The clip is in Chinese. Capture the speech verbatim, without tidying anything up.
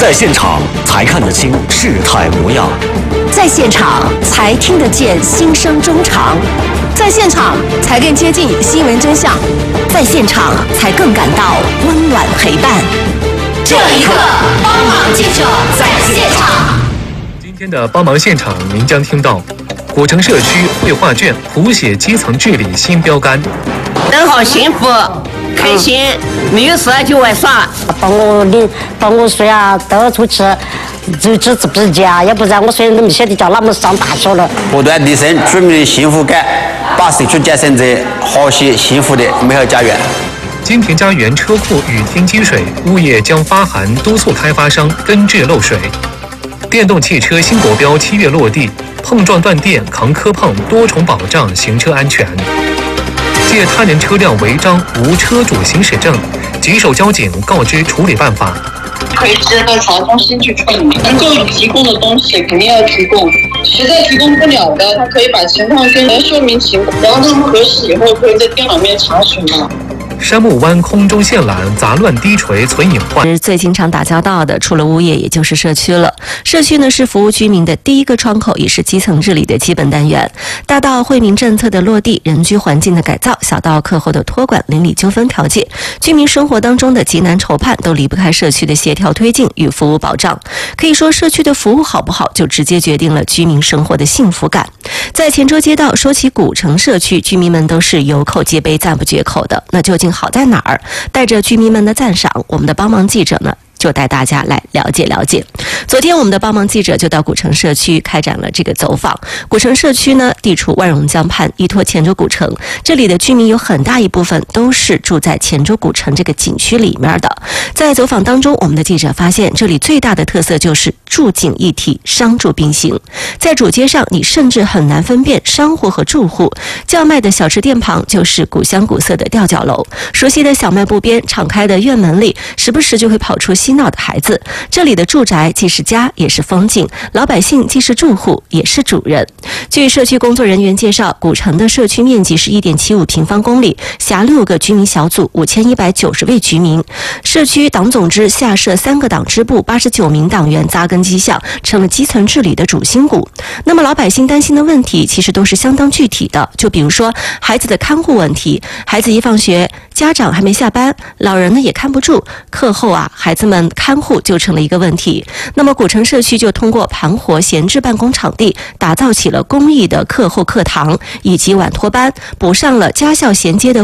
在现场才看得清事态模样， 在现场才听得见心声衷肠， 在现场才更接近新闻真相， 在现场才更感到温暖陪伴。 这一刻，帮忙记者在现场。 今天的帮忙现场，您将听到古城社区绘画卷谱写基层治理新标杆， 人好幸福。开心，没有事就玩耍。 帮我领，帮我说呀，都出去走几次比较，要不然我虽然那么小的叫他们上大学了。 不断提升居民的幸福感，把社区建成这和谐幸福的美好家园。 金田家园车库雨天积水，物业将发函督促开发商根治漏水。电动汽车新国标七月落地，碰撞断电扛磕碰，多重保障行车安全。借他人车辆违章无车主行驶证，棘手交警告知处理办法。 可以直接到查中心去处理，能够提供的东西肯定要提供，实在提供不了的，他可以把情况跟人说明情况，然后他们核实以后可以在电脑面查询嘛。 山木湾空中线缆杂乱低垂存隐患， 最经常打交道的除了物业也就是社区了。社区呢是服务居民的第一个窗口，也是基层治理的基本单元。大到惠民政策的落地，人居环境的改造，小到课后的托管、邻里纠纷调解，居民生活当中的急难愁盼都离不开社区的协调推进与服务保障。可以说，社区的服务好不好，就直接决定了居民生活的幸福感。在前洲街道说起古城社区，居民们都是有口皆碑、赞不绝口的。那究竟好在哪儿？带着居民们的赞赏，我们的帮忙记者呢就带大家来了解了解。昨天我们的帮忙记者就到古城社区开展了这个走访。古城社区呢地处万荣江畔，依托黔州古城，这里的居民有很大一部分都是住在黔州古城这个景区里面的。在走访当中，我们的记者发现这里最大的特色就是住景一体，商住并行。在主街上，你甚至很难分辨商户和住户。叫卖的小吃店旁就是古香古色的吊脚楼，熟悉的小卖部边，敞开的院门里，时不时就会跑出嬉闹的孩子。这里的住宅既是家也是风景，老百姓既是住户也是主人。据社区工作人员介绍，古城的社区面积是 一点七五平方公里，辖六个居民小组，五千一百九十位居民。社区党总支下设三个党支部，八十九名党员扎根基项，成了基层治理的主心骨。那么老百姓担心的问题其实都是相当具体的，就比如说孩子的看护问题，孩子一放学，家长还没下班，老人呢也看不住，课后啊孩子们看护就成了一个问题。那么古城社区就通过盘活闲置办公场地，打造起了公益的课后课堂以及晚托班，补上了家校衔接的